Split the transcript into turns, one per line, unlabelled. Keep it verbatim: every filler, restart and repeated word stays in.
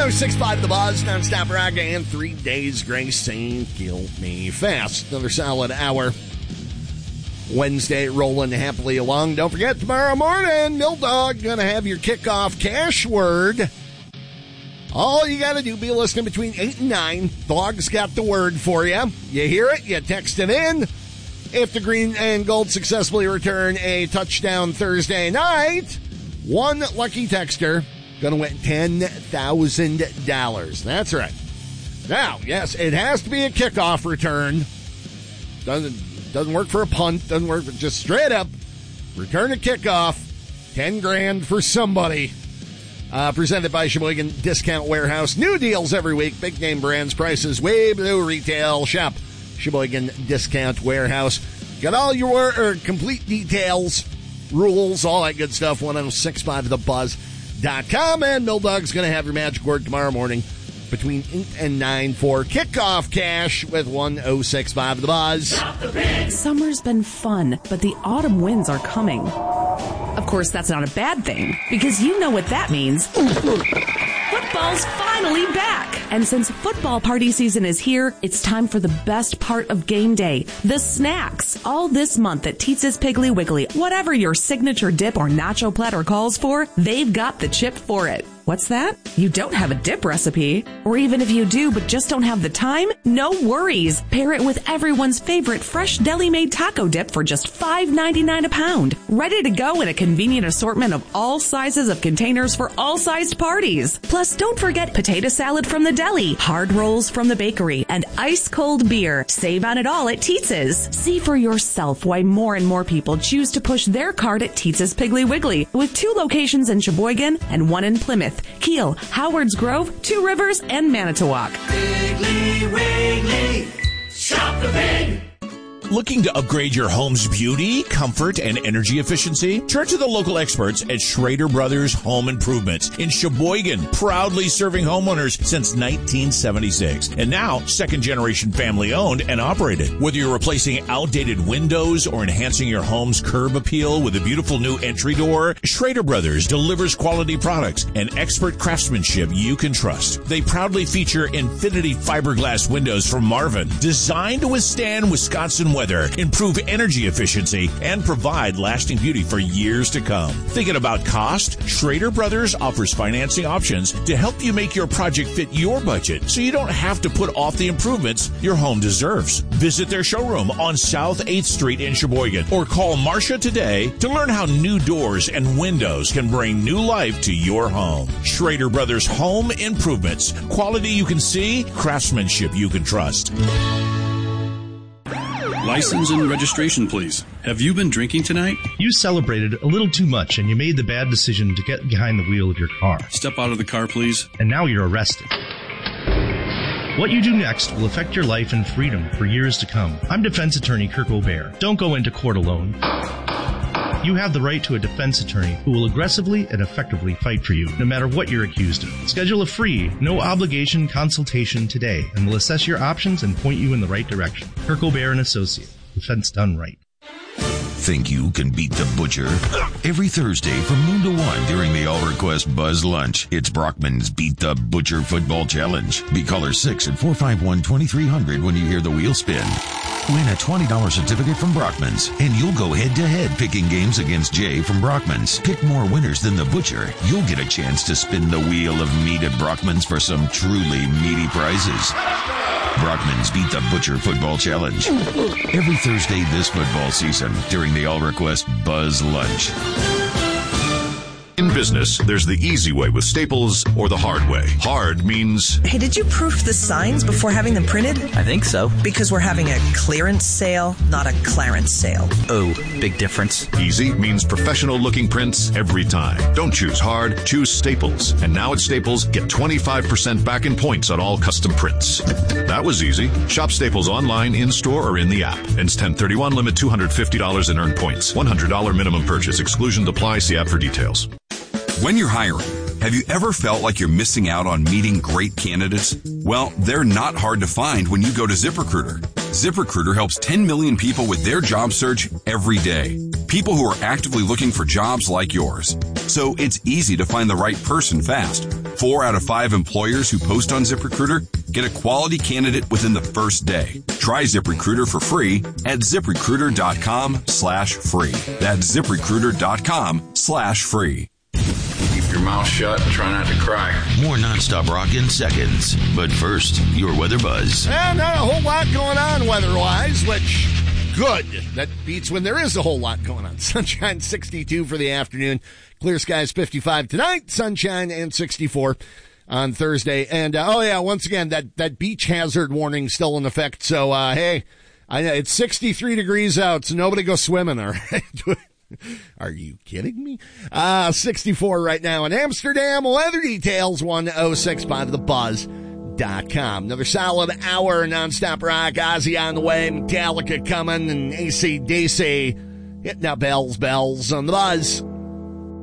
oh six point five The Buzz, nonstop rock, and three days grace ain't kill me fast. Another solid hour. Wednesday rolling happily along. Don't forget, tomorrow morning, Mill Dog going to have your kickoff cash word. All you got to do, be listening between eight and nine. Dog's got the word for you. You hear it, you text it in. If the green and gold successfully return a touchdown Thursday night, one lucky texter going to win ten thousand dollars. That's right. Now, yes, it has to be a kickoff return. Doesn't doesn't work for a punt. Doesn't work for just straight up return a kickoff. Ten grand for somebody. Uh, presented by Sheboygan Discount Warehouse. New deals every week. Big name brands, prices way below retail. Shop Sheboygan Discount Warehouse. Got all your er, complete details, rules, all that good stuff. ten sixty-five the buzz dot com. And Mill Dog's going to have your magic word tomorrow morning between eight and nine for kickoff cash with ten sixty-five The Buzz.
Summer's been fun, but the autumn winds are coming. Of course, that's not a bad thing, because you know what that means. Football's finally back! And since football party season is here, it's time for the best part of game day, the snacks. All this month at Teetz's Piggly Wiggly, whatever your signature dip or nacho platter calls for, they've got the chip for it. What's that? You don't have a dip recipe? Or even if you do but just don't have the time? No worries. Pair it with everyone's favorite fresh deli-made taco dip for just five ninety-nine a pound. Ready to go in a convenient assortment of all sizes of containers for all sized parties. Plus, don't forget potato salad from the deli, hard rolls from the bakery, and ice-cold beer. Save on it all at Teetz's. See for yourself why more and more people choose to push their cart at Teetz's Piggly Wiggly, with two locations in Sheboygan and one in Plymouth, Kiel, Howards Grove, Two Rivers, and Manitowoc.
Piggly Wiggly, shop the pig.
Looking to upgrade your home's beauty, comfort, and energy efficiency? Turn to the local experts at Schrader Brothers Home Improvements in Sheboygan, proudly serving homeowners since nineteen seventy-six. And now, second-generation family-owned and operated. Whether you're replacing outdated windows or enhancing your home's curb appeal with a beautiful new entry door, Schrader Brothers delivers quality products and expert craftsmanship you can trust. They proudly feature Infinity fiberglass windows from Marvin, designed to withstand Wisconsin weather, improve energy efficiency, and provide lasting beauty for years to come. Thinking about cost? Schrader Brothers offers financing options to help you make your project fit your budget so you don't have to put off the improvements your home deserves. Visit their showroom on South eighth Street in Sheboygan or call Marcia today to learn how new doors and windows can bring new life to your home. Schrader Brothers Home Improvements. Quality you can see, craftsmanship you can trust.
License and registration, please. Have you been drinking tonight?
You celebrated a little too much and you made the bad decision to get behind the wheel of your car.
Step out of the car, please.
And now you're arrested. What you do next will affect your life and freedom for years to come. I'm defense attorney Kirk O'Bear. Don't go into court alone. You have the right to a defense attorney who will aggressively and effectively fight for you, no matter what you're accused of. Schedule a free, no-obligation consultation today, and we'll assess your options and point you in the right direction. Kirk O'Bear and Associate. Defense done right.
Think you can beat the butcher? Every Thursday from noon to one during the All Request Buzz Lunch, it's Brockman's Beat the Butcher Football Challenge. Be caller six at four five one, two three zero zero when you hear the wheel spin. Win a twenty dollars certificate from Brockman's, and you'll go head-to-head picking games against Jay from Brockman's. Pick more winners than the butcher. You'll get a chance to spin the wheel of meat at Brockman's for some truly meaty prizes. Brockman's Beat the Butcher Football Challenge. Every Thursday this football season during the All Request Buzz Lunch.
In business, there's the easy way with Staples or the hard way. Hard means...
Hey, did you proof the signs before having them printed?
I think so.
Because we're having a clearance sale, not a clarence sale.
Oh, big difference.
Easy means professional-looking prints every time. Don't choose hard, choose Staples. And now at Staples, get twenty-five percent back in points on all custom prints. That was easy. Shop Staples online, in-store, or in the app. Ends ten thirty-one, limit two hundred fifty dollars in earned points. one hundred dollars minimum purchase. Exclusion apply. See app for details.
When you're hiring, have you ever felt like you're missing out on meeting great candidates? Well, they're not hard to find when you go to ZipRecruiter. ZipRecruiter helps ten million people with their job search every day. People who are actively looking for jobs like yours. So it's easy to find the right person fast. Four out of five employers who post on ZipRecruiter get a quality candidate within the first day. Try ZipRecruiter for free at ZipRecruiter.com slash free. That's ZipRecruiter.com slash free.
Keep your mouth shut and try not to cry.
More nonstop rock in seconds. But first, your weather buzz.
And not a whole lot going on weather-wise, which, good. That beats when there is a whole lot going on. Sunshine sixty-two for the afternoon. Clear skies fifty-five tonight. Sunshine and sixty-four on Thursday. And, uh, oh, yeah, once again, that, that beach hazard warning still in effect. So, uh, hey, I know it's sixty-three degrees out, so nobody go swimming, all right? Are you kidding me? Uh, sixty-four right now in Amsterdam. Weather details, one oh six five the buzz dot com. Another solid hour nonstop rock. Ozzy on the way, Metallica coming, and A C D C hitting up bells, bells on the buzz.